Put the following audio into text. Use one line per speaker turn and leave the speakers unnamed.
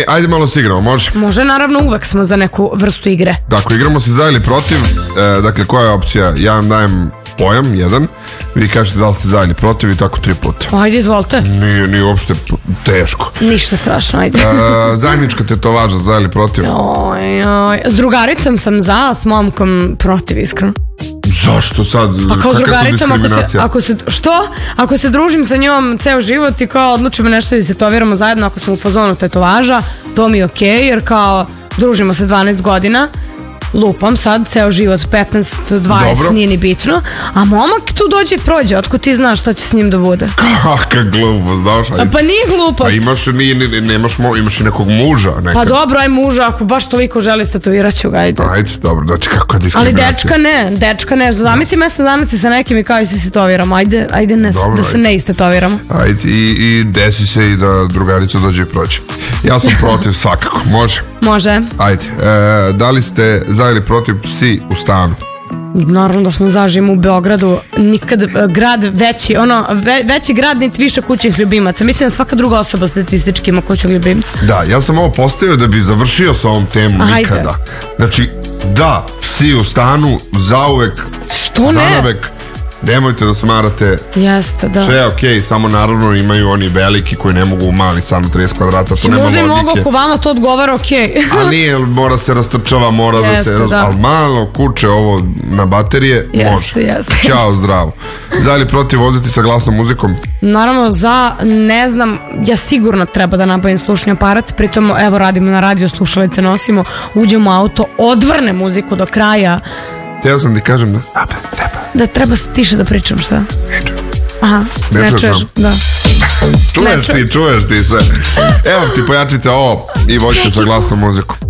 ajde malo se igramo, može?
Može, naravno, uvek smo za neku vrstu igre.
Dakle, igramo se za ili protiv. Dakle, koja je opcija? Ja vam dajem pojam, jedan. Vi kažete da li ste za ili protiv i tako 3 puta.
Ajde, izvolite.
Nije uopšte teško.
Ništa strašno, ajde.
Zajednička tetovaža, za ili protiv?
S drugaricom sam za, s momkom protiv, iskreno.
Zašto sad?
Pa kao s drugaricom,
što?
Ako se družim sa njom ceo život i kao odlučimo nešto da se tetoviramo zajedno, ako smo u fazonu tetovaža, to mi je okej, jer kao družimo se 12 godina, lupam sad, ceo život 15, 20, nije ni bitno, a momak tu dođe i prođe, otko ti znaš šta će s njim da bude.
Kaka glupost, znaš?
Pa nije glupost.
Pa imaš i nekog muža nekad.
Pa dobro, aj muža, ako baš toliko želi tetovirat ću ga, ajde.
Ajde, dobro, znači kako je diskriminacija.
Ali dečka ne, zamisli mesec dana ti sa nekim i kao i se tetoviramo, ajde da se ne istetoviramo.
Ajde, i desi se i da drugarica dođe i prođe. Ja sam protiv svakako, može?
Može.
Ajde, da li ste za ili protiv psi u stanu?
Naravno da smo zaživimo u Beogradu, nikad grad veći, veći grad niti više kućnih ljubimaca. Mislim da svaka druga osoba statistički ima kućnog ljubimca.
Da, ja sam ovo postavio da bi završio sa ovom temom nikada. Znači, da, psi u stanu, zauvek, zanavek. Nemojte da smarate.
Jeste, da.
Sve je okej, samo naravno imaju oni veliki koji ne mogu u mali stan 30 kvadrata, to nema logike.
Možda i mogu ako vama to odgovara okej.
A nije, mora se rastrčava, mora da se... Ali malo kuće ovo na baterije, može.
Jeste.
Ćao, zdravo. Za ili protiv voziti sa glasnom muzikom?
Naravno za, ne znam, ja sigurno treba da nabavim slušni aparat, pritom evo radimo na radio, slušalice nosimo, uđemo u auto, odvrne muziku do kraja.
Teo sam ti kažem
da treba tiše da pričam, šta? Aha,
ne čuješ?
Da.
Čuješ ti sve. Evo ti pojačite ovo i vođite sa glasnom muzikom.